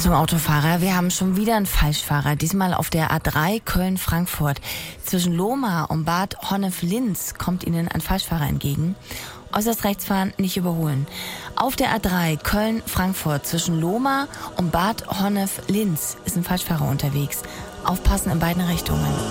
Achtung Autofahrer, wir haben schon wieder einen Falschfahrer. Diesmal auf der A3 Köln-Frankfurt. Zwischen Lohmar und Bad Honnef-Linz kommt Ihnen ein Falschfahrer entgegen. Äußerst rechts fahren, nicht überholen. Auf der A3 Köln-Frankfurt zwischen Lohmar und Bad Honnef-Linz ist ein Falschfahrer unterwegs. Aufpassen in beiden Richtungen.